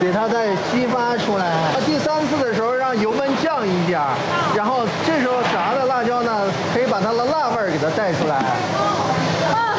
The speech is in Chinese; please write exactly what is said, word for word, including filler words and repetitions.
给它再激发出来。第三次的时候让油温降一点，然后这时候炸的辣椒呢，可以把它的辣味儿给它带出来。